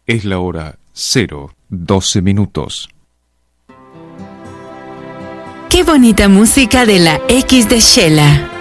Es la hora 0:12. Qué bonita música de la X de Shela.